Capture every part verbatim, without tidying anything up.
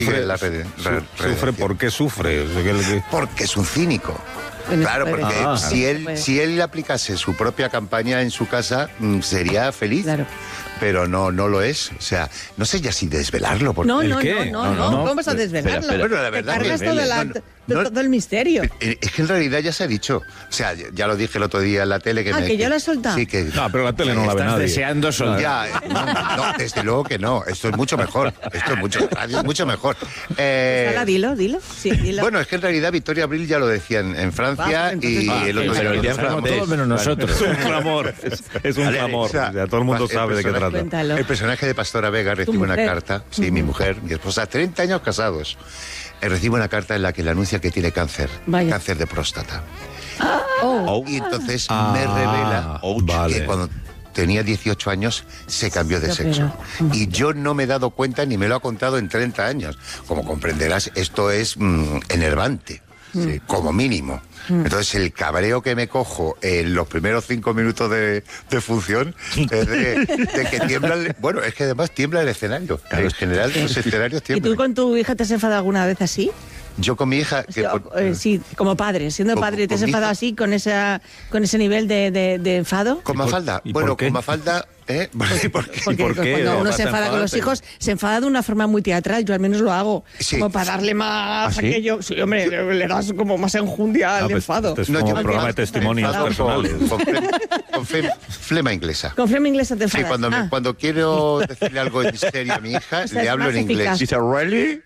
Sufre, la red, red, sufre ¿por qué sufre? Porque es un cínico. Claro, porque ah, si él si él aplicase su propia campaña en su casa, sería feliz. Claro. Pero no no lo es. O sea, no sé ya si desvelarlo. Porque... No, no, no, no, no, no. ¿Cómo vas a desvelarlo? Espera, espera. Bueno, la verdad Te cargas que... todo, la, no, no, todo el misterio. Es que en realidad ya se ha dicho. O sea, ya lo dije el otro día en la tele. Que ah, me, que ya lo has soltado. Sí, que... No, pero la tele no la ve nadie. Deseando soltar. Ya, no, no, desde luego que no. Esto es mucho mejor. Esto es mucho, radio es mucho mejor. Eh... Pues ahora dilo, dilo. Sí, dilo. Bueno, es que en realidad Victoria Abril ya lo decía en, en Francia ah, y ah, el otro pero día... el día Francia, todos menos nosotros. Es un clamor. Es, es un clamor. O sea, todo el mundo sabe de qué trata. Cuéntalo. El personaje de Pastora Vega recibe una carta, sí, uh-huh. mi mujer, mi esposa, treinta años casados, eh, recibe una carta en la que le anuncia que tiene cáncer, Vaya. cáncer de próstata. Ah, oh. Y entonces ah, me revela oh, vale. que cuando tenía dieciocho años se cambió de sexo. Y yo no me he dado cuenta ni me lo ha contado en treinta años. Como comprenderás, esto es mmm, enervante. Sí, como mínimo. Mm. Entonces el cabreo que me cojo en los primeros cinco minutos de, de función es de, de que tiembla el, bueno, es que además tiembla el escenario. Claro, en general de los escenarios tiembla. ¿Y tú con tu hija te has enfadado alguna vez así? Yo con mi hija... Que sí, por, eh, sí, como padre, siendo con, padre, ¿te has enfadado así con esa con ese nivel de, de, de enfado? ¿Con Mafalda? Bueno, con Mafalda... ¿Eh? ¿Por qué? Porque ¿Por qué? Cuando uno se enfada con los hijos, se enfada de una forma muy teatral, yo al menos lo hago, sí. como para darle más ¿Ah, sí? aquello. Sí, hombre, le das como más enjundia al ah, pues, enfado. Este es como no, un programa de testimonios personales. Con, con, flema, con flema, flema inglesa. Con flema inglesa te enfadas. Sí, cuando, ah. me, cuando quiero decirle algo en serio a mi hija, o sea, le hablo en inglés. Dice, ¿really?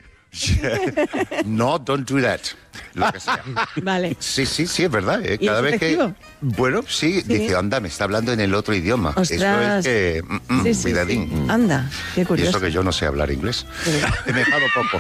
No, don't do that. Lo que sea. Vale. Sí, sí, sí, es verdad. ¿eh? Cada vez efectivo? que. Bueno, sí, sí, dice, anda, me está hablando en el otro idioma. Ostras. Eso es que. Mm, sí, sí, cuidadín. Sí. Anda, qué curioso. Y eso que yo no sé hablar inglés. He dejado poco.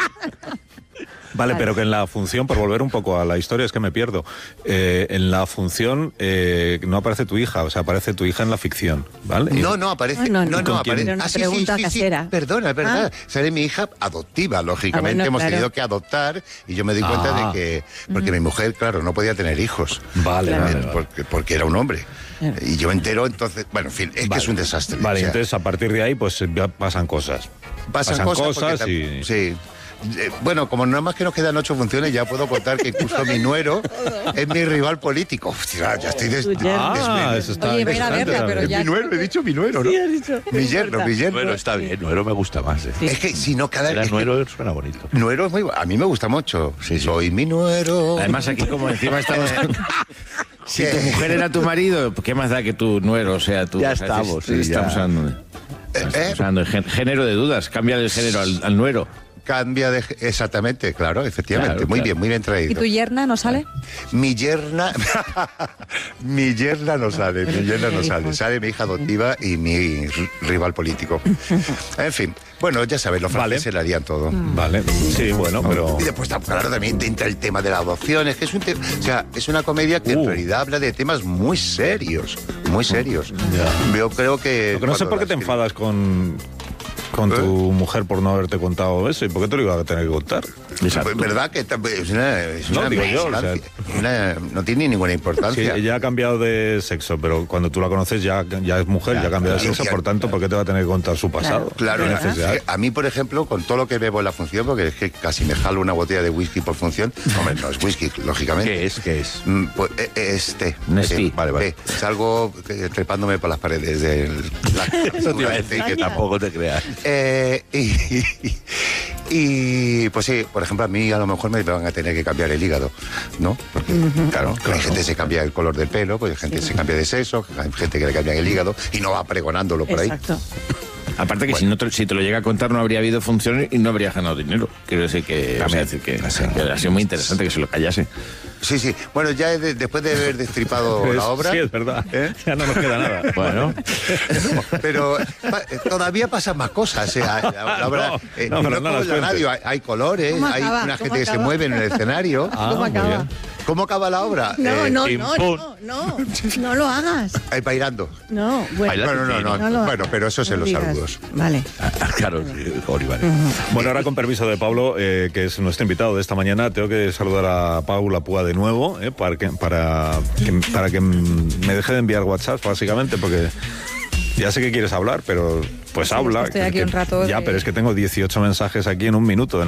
Vale, pero que en la función, por volver un poco a la historia, es que me pierdo. Eh, en la función eh, no aparece tu hija, o sea, aparece tu hija en la ficción, ¿vale? No, no, aparece. No, no, no, no aparece. Una ah, sí, pregunta sí, sí, casera. Sí, perdona, es verdad. Ah. Seré mi hija adoptiva, lógicamente. Ah, bueno, hemos claro. tenido que adoptar y yo me di cuenta ah. de que. Porque uh-huh. mi mujer, claro, no podía tener hijos. Vale, claro. vale, vale. Porque, porque era un hombre. Claro. Y yo me entero, entonces. Bueno, en fin, es vale. que es un desastre. Vale, o sea, entonces a partir de ahí, pues ya pasan cosas. Pasan, pasan cosas, cosas porque, y. Sí. Bueno, como nada más que nos quedan ocho funciones, ya puedo contar que incluso mi nuero es mi rival político. Hostia, ya estoy des... Ah, eso está Oye, ven a verla, pero ya... Es mi nuero, he dicho mi nuero, ¿no? Sí, has dicho. Mi yerno, mi yerno. Nuero está bien, nuero me gusta más. ¿eh? Sí. Es que si no, cada vez... nuero suena bonito. Nuero es muy... A mí me gusta mucho. Sí, soy mi nuero. Además, aquí como encima estamos... Si tu mujer era tu marido, ¿qué más da que tu nuero sea tu... Ya o sea, estamos, sí, sí, estamos ya. hablando de... ¿Eh? Estamos hablando de género de dudas. Cambia el género al, al nuero. Cambia de... Exactamente, claro, efectivamente. Claro, muy claro. bien, muy bien traído. ¿Y tu yerna no sale? Mi yerna... mi yerna no sale, mi yerna no sale. Sale mi hija adoptiva y mi rival político. En fin, bueno, ya sabes, los franceses vale. le harían todo. Mm. Vale, sí, bueno, pero... Y después, claro, también entra el tema de la adopción. Es que es un tema... O sea, es una comedia que uh. en realidad habla de temas muy serios, muy serios. Ya. Yo creo que... Lo que no sé por qué te enfadas con... con tu ¿Eh? mujer por no haberte contado eso. ¿Y por qué te lo iba a tener que contar? Exacto. ¿Verdad que es una, es una no, digo yo, o sea, una, no tiene ninguna importancia? Sí, ella ha cambiado de sexo, pero cuando tú la conoces ya, ya es mujer, ya, ya ha cambiado claro, de sexo, ya, por tanto, ¿por qué te va a tener que contar su pasado? Claro, claro. A mí, por ejemplo, con todo lo que bebo en la función, porque es que casi me jalo una botella de whisky por función, hombre, no es whisky, lógicamente. ¿Qué es? ¿Qué es? Mm, pues, es té. Nestí. Vale, vale. Té. Salgo trepándome por las paredes de la... Eso te iba a decir que tampoco te creas. Eh, y, y, y pues sí, por ejemplo, a mí a lo mejor me van a tener que cambiar el hígado, ¿no? Porque, uh-huh. claro, claro, hay gente que se cambia el color del pelo, pues hay gente sí. se cambia de sexo, hay gente que le cambia el hígado y no va pregonándolo por Exacto. ahí. Aparte que bueno. si, no te, si te lo llega a contar no habría habido funciones y no habría ganado dinero. Quiero decir que, o sea, decir que, sí. que ha sido muy interesante que se lo callase. Sí, sí. Bueno, ya de, después de haber destripado es, la obra... Sí, es verdad. ¿Eh? Ya no nos queda nada. Bueno. No, pero pa, todavía pasan más cosas. ¿eh? La, la obra, no, eh, no, no, no, como no en la radio, hay, hay colores, hay acaba? una gente que acaba? se mueve en el escenario. Ah, ¿Cómo acaba? ¿Cómo acaba la obra? No, eh, no, no, no, no, no lo hagas. Ahí bailando. No, bueno. No, no, no, no, no, no bueno, pero eso es en los digas. saludos. Vale. Ah, claro, sí, vale. Uh-huh. Bueno, ahora con permiso de Pablo, eh, que es nuestro invitado de esta mañana, tengo que saludar a Paula Púa de nuevo, eh, para que, para que, para que me deje de enviar WhatsApp, básicamente, porque... Ya sé que quieres hablar, pero pues habla. Estoy aquí que, un rato. Ya, de... pero es que tengo dieciocho mensajes aquí en un minuto.